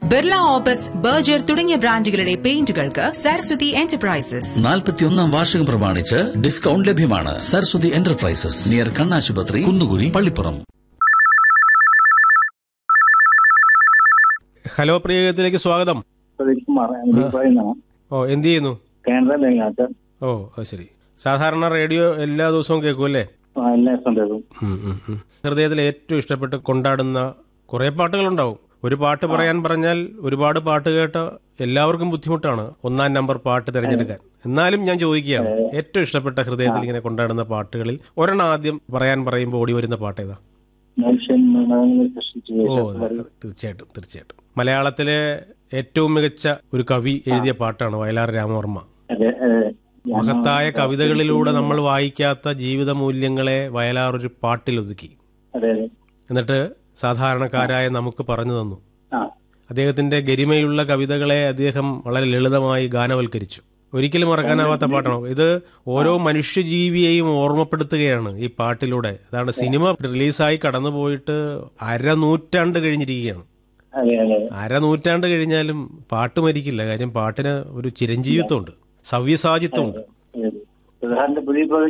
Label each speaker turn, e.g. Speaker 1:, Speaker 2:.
Speaker 1: Birla opus, Berger തുടങ്ങിയ ബ്രാൻഡുകളുടെ പെയിന്റുകൾക്ക് Saraswati enterprises
Speaker 2: 41ാം വാർഷികം പ്രമാണിച്ച് ഡിസ്കൗണ്ട് ലഭ്യമാണ്. സരസ്വതി എന്റർപ്രൈസസ്, നിയർ കണ്ണാശുപത്രി, കുന്നുകുഴി, പള്ളിപ്പുറം.
Speaker 3: ഹലോ, പ്രിയത്തിലേക്ക് സ്വാഗതം. എന്ത് ചെയ്യുന്നു? ഓ, അത് ശരി. സാധാരണ റേഡിയോ എല്ലാ ദിവസവും കേൾക്കും അല്ലേ? ഹൃദയത്തിൽ ഏറ്റവും ഇഷ്ടപ്പെട്ട് കൊണ്ടാടുന്ന കുറെ പാട്ടുകളുണ്ടാവും. ഒരു പാട്ട് പറയാൻ പറഞ്ഞാൽ ഒരുപാട് പാട്ട് കേട്ട എല്ലാവർക്കും ബുദ്ധിമുട്ടാണ് ഒന്നാം നമ്പർ പാട്ട് തിരഞ്ഞെടുക്കാൻ. എന്നാലും ഞാൻ ചോദിക്കുകയാണ്, ഏറ്റവും ഇഷ്ടപ്പെട്ട ഹൃദയത്തിൽ ഇങ്ങനെ കൊണ്ടാടുന്ന പാട്ടുകളിൽ ഒരെണ്ണം ആദ്യം പറയാൻ പറയുമ്പോൾ ഓടി വരുന്ന പാട്ട് ഏതാ? ഓ, തീർച്ചയായിട്ടും തീർച്ചയായിട്ടും. മലയാളത്തിലെ ഏറ്റവും മികച്ച ഒരു കവി എഴുതിയ പാട്ടാണ് വയലാർ രാമവർമ്മ. മഹത്തായ കവിതകളിലൂടെ നമ്മൾ വായിക്കാത്ത ജീവിത മൂല്യങ്ങളെ വയലാർ ഒരു പാട്ടിൽ ഒതുക്കി. എന്നിട്ട് സാധാരണക്കാരായ നമുക്ക് പറഞ്ഞു തന്നു. അദ്ദേഹത്തിന്റെ ഗരിമയുള്ള കവിതകളെ അദ്ദേഹം വളരെ ലളിതമായി ഗാനവൽക്കരിച്ചു. ഒരിക്കലും മറക്കാനാവാത്ത പാട്ടാണ് ഇത്. ഓരോ മനുഷ്യജീവിയെയും ഓർമ്മപ്പെടുത്തുകയാണ് ഈ പാട്ടിലൂടെ. അതാണ് സിനിമ റിലീസായി കടന്നുപോയിട്ട് അരനൂറ്റാണ്ട് കഴിഞ്ഞിരിക്കുകയാണ്. അരനൂറ്റാണ്ട് കഴിഞ്ഞാലും പാട്ട് മരിക്കില്ല. കാര്യം പാട്ടിന് ഒരു ചിരഞ്ജീവിത്വമുണ്ട്, സവ്യസാചിത്വമുണ്ട്.